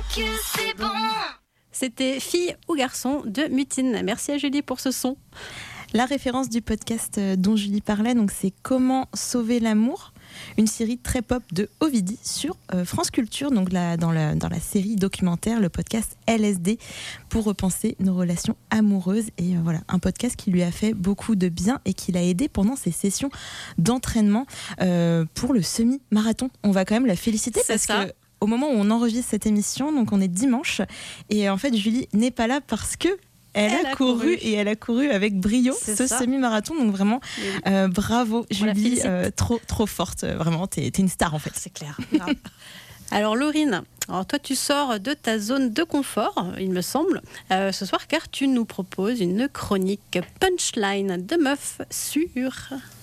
que c'est bon. C'était Fille ou garçon de Mutine. Merci à Julie pour ce son. La référence du podcast dont Julie parlait, donc c'est Comment sauver l'amour, une série très pop de Ovidie sur France Culture, donc dans la série documentaire, le podcast LSD, pour repenser nos relations amoureuses. Et voilà, un podcast qui lui a fait beaucoup de bien et qui l'a aidé pendant ses sessions d'entraînement pour le semi-marathon. On va quand même la féliciter parce que au moment où on enregistre cette émission, donc on est dimanche, et en fait Julie n'est pas là parce que elle a couru et elle a couru avec brio semi-marathon, donc vraiment bravo Julie, trop forte, vraiment t'es une star en fait. C'est clair. Alors Laurine, toi tu sors de ta zone de confort, il me semble, ce soir, car tu nous proposes une chronique punchline de meuf sûre.